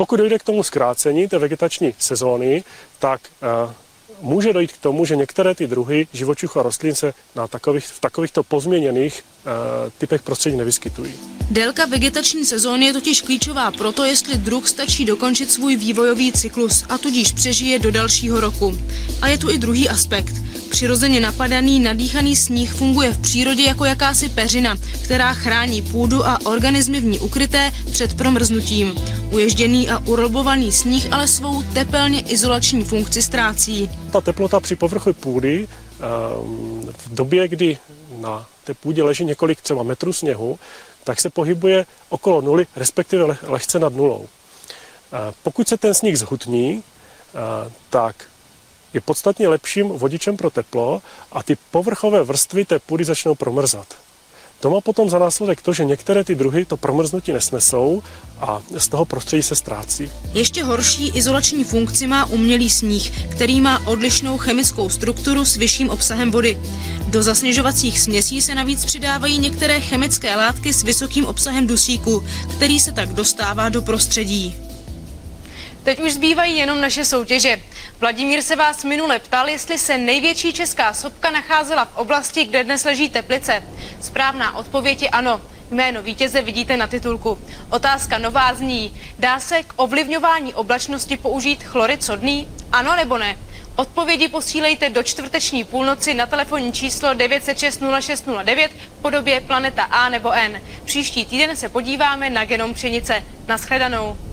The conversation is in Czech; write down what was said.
Pokud dojde k tomu zkrácení té vegetační sezóny, tak může dojít k tomu, že některé ty druhy živočichů a rostlin se v takovýchto pozměněných typech prostředí nevyskytují. Délka vegetační sezóny je totiž klíčová pro to, jestli druh stačí dokončit svůj vývojový cyklus a tudíž přežije do dalšího roku. A je tu i druhý aspekt. Přirozeně napadaný, nadýchaný sníh funguje v přírodě jako jakási peřina, která chrání půdu a organismy v ní ukryté před promrznutím. Uježděný a urobovaný sníh ale svou tepelně izolační funkci ztrácí. Ta teplota při povrchu půdy v době, kdy na té půdě leží několik třeba metrů sněhu, tak se pohybuje okolo nuly, respektive lehce nad nulou. Pokud se ten sníh zhutní, tak je podstatně lepším vodičem pro teplo a ty povrchové vrstvy té půdy začnou promrzat. To má potom za následek to, že některé ty druhy to promrznutí nesnesou a z toho prostředí se ztrácí. Ještě horší izolační funkci má umělý sníh, který má odlišnou chemickou strukturu s vyšším obsahem vody. Do zasněžovacích směsí se navíc přidávají některé chemické látky s vysokým obsahem dusíku, který se tak dostává do prostředí. Teď už zbývají jenom naše soutěže. Vladimír se vás minule ptal, jestli se největší česká sopka nacházela v oblasti, kde dnes leží Teplice. Správná odpověď je ano. Jméno vítěze vidíte na titulku. Otázka nová zní, dá se k ovlivňování oblačnosti použít chlorid sodný? Ano nebo ne? Odpovědi posílejte do čtvrteční půlnoci na telefonní číslo 906 0609 v podobě Planeta A nebo N. Příští týden se podíváme na genom pšenice. Naschledanou.